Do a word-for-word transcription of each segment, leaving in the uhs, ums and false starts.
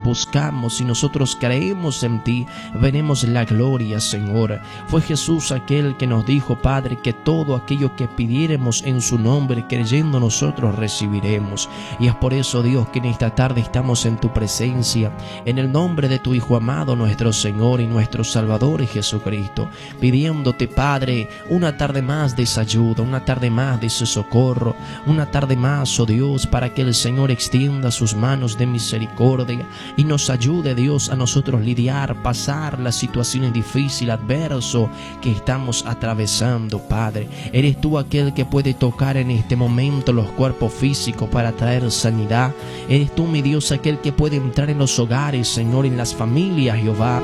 buscamos, si nosotros creemos en ti, veremos la gloria, Señor. Fue Jesús aquel que nos dijo, Padre, que todo aquello que pidiéramos en su nombre, creyendo nosotros, recibiremos. Y es por eso, Dios, que en esta tarde estamos en tu presencia, en el nombre de tu Hijo amado, nuestro Señor y nuestro Salvador Jesucristo, pidiéndote, Padre, una tarde más de esa ayuda, una tarde más de ese socorro, una tarde más, oh Dios, para que el Señor extienda sus manos de misericordia y nos ayude, Dios, a nosotros lidiar, pasar las situaciones difíciles, adverso que estamos atravesando, Padre. Eres tú aquel que puede tocar en este momento los cuerpos físicos para traer sanidad. Eres tú, mi Dios, aquel que puede entrar en los hogares, Señor, en las familias, Jehová,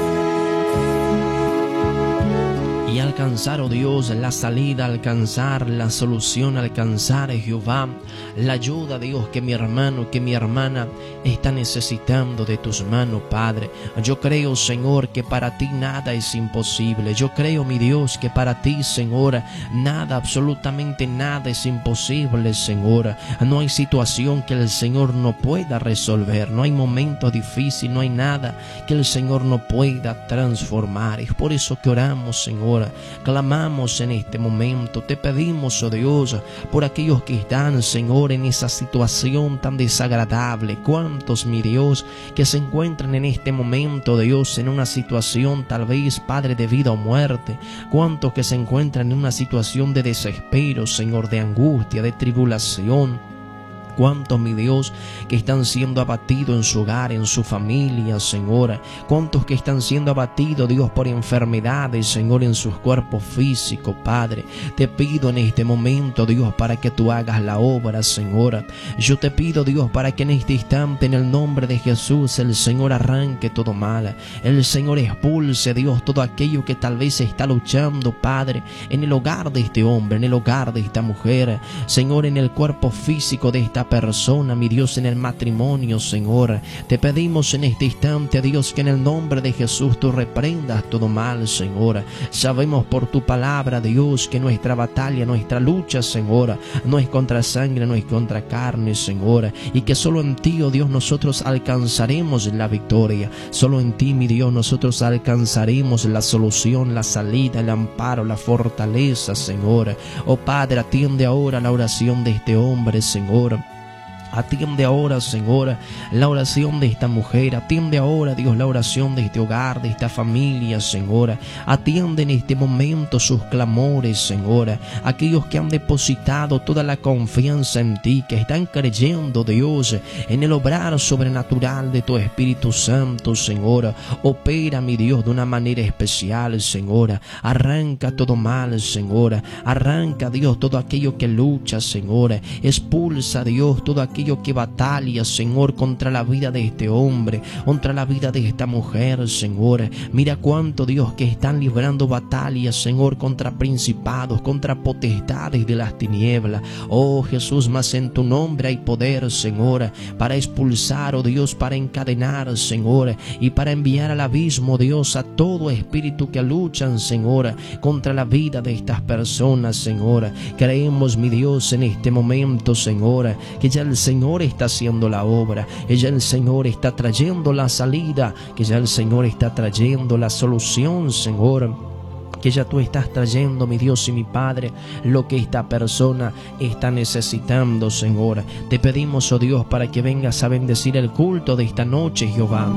y alcanzar, oh Dios, la salida, alcanzar la solución, alcanzar, Jehová, la ayuda, Dios, que mi hermano, que mi hermana está necesitando de tus manos, Padre. Yo creo, Señor, que para ti nada es imposible. Yo creo, mi Dios, que para ti, Señor, nada, absolutamente nada es imposible, Señor. No hay situación que el Señor no pueda resolver. No hay momento difícil, no hay nada que el Señor no pueda transformar. Es por eso que oramos, Señor. Clamamos en este momento, te pedimos, oh Dios, por aquellos que están, Señor, en esa situación tan desagradable. Cuántos, mi Dios, que se encuentran en este momento, Dios, en una situación tal vez, Padre, de vida o muerte. Cuántos que se encuentran en una situación de desespero, Señor, de angustia, de tribulación. Cuántos, mi Dios, que están siendo abatidos en su hogar, en su familia, Señor. Cuántos que están siendo abatidos, Dios, por enfermedades, Señor, en sus cuerpos físicos, Padre. Te pido en este momento, Dios, para que tú hagas la obra, Señor. Yo te pido, Dios, para que en este instante, en el nombre de Jesús, el Señor arranque todo mal. El Señor expulse, Dios, todo aquello que tal vez está luchando, Padre, en el hogar de este hombre, en el hogar de esta mujer, Señor, en el cuerpo físico de esta persona, mi Dios, en el matrimonio, Señor. Te pedimos en este instante, Dios, que en el nombre de Jesús tú reprendas todo mal, Señor. Sabemos por tu palabra, Dios, que nuestra batalla, nuestra lucha, Señor, no es contra sangre, no es contra carne, Señor, y que solo en ti, oh Dios, nosotros alcanzaremos la victoria. Solo en ti, mi Dios, nosotros alcanzaremos la solución, la salida, el amparo, la fortaleza, Señor. Oh Padre, atiende ahora la oración de este hombre, Señor. Atiende ahora, Señor, la oración de esta mujer. Atiende ahora, Dios, la oración de este hogar, de esta familia, Señor. Atiende en este momento sus clamores, Señor. Aquellos que han depositado toda la confianza en ti, que están creyendo, Dios, en el obrar sobrenatural de tu Espíritu Santo, Señor. Opera, mi Dios, de una manera especial, Señor. Arranca todo mal, Señor. Arranca, Dios, todo aquello que lucha, Señor. Expulsa, Dios, todo aquello aquello que batalla, Señor, contra la vida de este hombre, contra la vida de esta mujer, Señor. Mira cuánto, Dios, que están librando batallas, Señor, contra principados, contra potestades de las tinieblas. Oh Jesús, mas en tu nombre hay poder, Señor, para expulsar, oh Dios, para encadenar, Señor, y para enviar al abismo, Dios, a todo espíritu que luchan, Señor, contra la vida de estas personas, Señor. Creemos, mi Dios, en este momento, Señor, que ya el Señor está haciendo la obra, que ya el Señor está trayendo la salida, que ya el Señor está trayendo la solución, Señor. Que ya tú estás trayendo, mi Dios y mi Padre, lo que esta persona está necesitando, Señor. Te pedimos, oh Dios, para que vengas a bendecir el culto de esta noche, Jehová.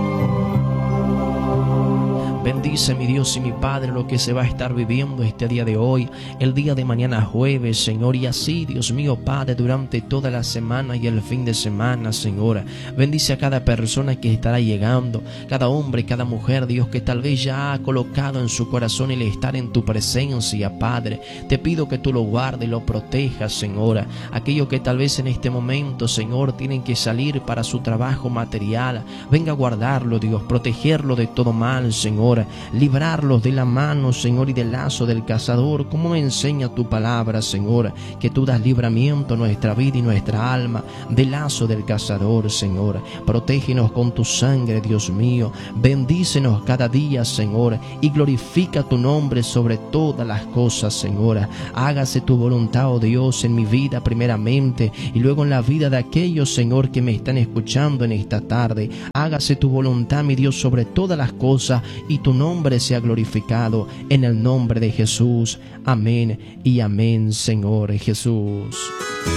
Bendice, mi Dios y mi Padre, lo que se va a estar viviendo este día de hoy, el día de mañana jueves, Señor, y así, Dios mío, Padre, durante toda la semana y el fin de semana, Señor. Bendice a cada persona que estará llegando, cada hombre, cada mujer, Dios, que tal vez ya ha colocado en su corazón el estar en tu presencia, Padre. Te pido que tú lo guardes y lo protejas, Señor. Aquellos que tal vez en este momento, Señor, tienen que salir para su trabajo material, venga a guardarlo, Dios, protegerlo de todo mal, Señor. Señor, librarlos de la mano, Señor, y del lazo del cazador, como me enseña tu palabra, Señor, que tú das libramiento a nuestra vida y nuestra alma del lazo del cazador, Señor. Protégenos con tu sangre, Dios mío. Bendícenos cada día, Señor, y glorifica tu nombre sobre todas las cosas, Señor. Hágase tu voluntad, oh Dios, en mi vida primeramente y luego en la vida de aquellos, Señor, que me están escuchando en esta tarde. Hágase tu voluntad, mi Dios, sobre todas las cosas, y tu nombre sea glorificado en el nombre de Jesús. Amén y amén, Señor Jesús.